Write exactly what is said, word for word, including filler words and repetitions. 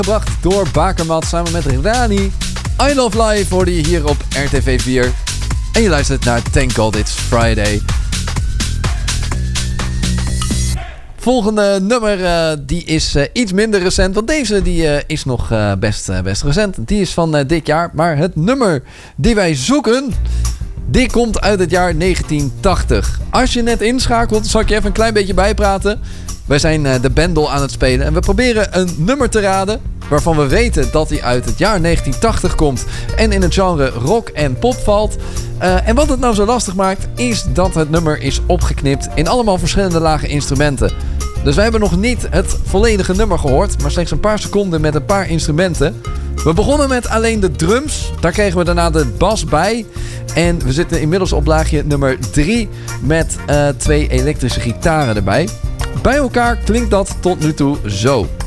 Gebracht door Bakermat samen met Rani. I Love Life hoorde je hier op R T V vier. En je luistert naar Thank God It's Friday. Volgende nummer uh, die is uh, iets minder recent. Want deze die, uh, is nog uh, best, uh, best recent. Die is van uh, dit jaar. Maar het nummer die wij zoeken, die komt uit het jaar negentien tachtig. Als je net inschakelt, zal ik je even een klein beetje bijpraten. Wij zijn uh, de Bendel aan het spelen. En we proberen een nummer te raden waarvan we weten dat hij uit het jaar negentien tachtig komt en in het genre rock en pop valt. Uh, en wat het nou zo lastig maakt, is dat het nummer is opgeknipt in allemaal verschillende lage instrumenten. Dus wij hebben nog niet het volledige nummer gehoord, maar slechts een paar seconden met een paar instrumenten. We begonnen met alleen de drums, daar kregen we daarna de bas bij. En we zitten inmiddels op laagje nummer drie met uh, twee elektrische gitaren erbij. Bij elkaar klinkt dat tot nu toe zo.